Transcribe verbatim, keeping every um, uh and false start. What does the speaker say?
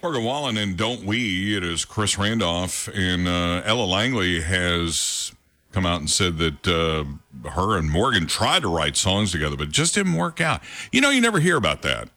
Morgan Wallen and Don't We? It is Chris Randolph, and uh, Ella Langley has come out and said that uh, her and Morgan tried to write songs together, but it just didn't work out. You know, you never hear about that.